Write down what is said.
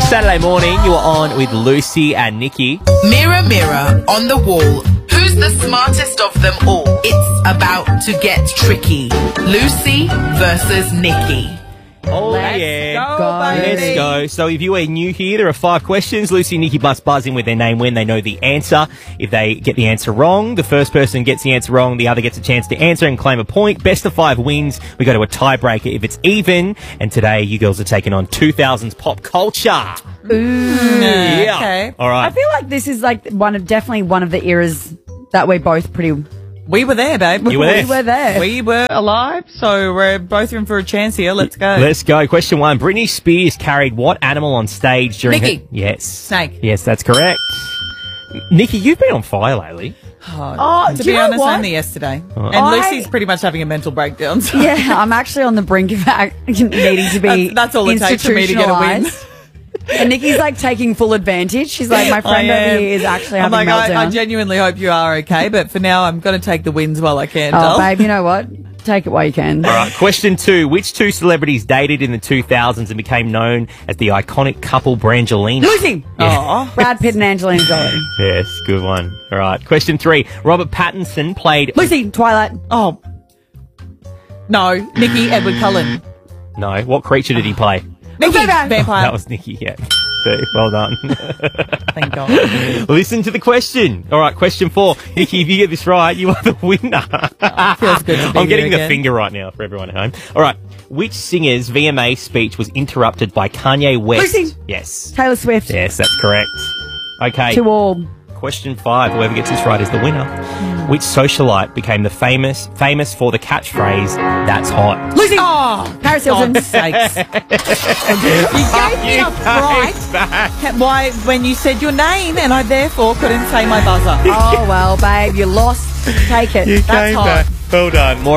Saturday morning, you are on with Lucy and Nikki. Mirror, mirror on the wall, who's the smartest of them all? It's about to get tricky. Lucy versus Nikki. Oh, Let's go, baby. Let's go. So if you are new here, there are 5 questions. Lucy and Nikki must buzz in with their name when they know the answer. If they get the answer wrong, the first person gets the answer wrong, the other gets a chance to answer and claim a point. Best of 5 wins. We go to a tiebreaker if it's even. And today, you girls are taking on 2000s pop culture. Yeah. Okay. All right. I feel like this is like definitely one of the eras that we're both pretty. We were there, babe. You were there. We were there. We were alive, so we're both in for a chance here. Let's go. Let's go. Question 1. Britney Spears carried what animal on stage during Nikki. her... Yes. Snake. Yes, that's correct. Nikki, you've been on fire lately. Oh, To do be you know honest, what? only yesterday. And I- Lucy's pretty much having a mental breakdown. So Yeah, I'm actually on the brink of needing to be That's all it takes for me to get a win. institutionalised. And Nikki's like taking full advantage. She's like, my friend over here is actually I'm having like, a meltdown. I genuinely hope you are okay, but for now, I'm going to take the wins while I can. Oh, doll. babe, you know what? Take it while you can. All right, question 2. Which 2 celebrities dated in the 2000s and became known as the iconic couple Brangelina? Lucy! Aw. Brad Pitt and Angelina Jolie. Yes, good one. All right, question 3. Robert Pattinson played... Lucy! Twilight. Oh. No, Nikki Edward Cullen. No, what creature did he play? Nikki, Vampire. vampire. That was Nikki, yeah. Well done. Thank God. Listen to the question. All right, question 4. Nikki, if you get this right, you are the winner. Feels good to be I'm getting here the again. finger right now for everyone at home. All right, which singer's VMA speech was interrupted by Kanye West? Lucy. Yes. Taylor Swift. Yes, that's correct. Okay. To all. Question 5. Whoever gets this right is the winner. Which socialite became the famous for the catchphrase "That's hot"? Lucy! Oh, Paris Hilton. God's sakes. You gave me a fright. Why, when you said your name and I therefore couldn't say my buzzer. Oh, well, babe, you lost. Take it. You That's came hot. back. Well done. More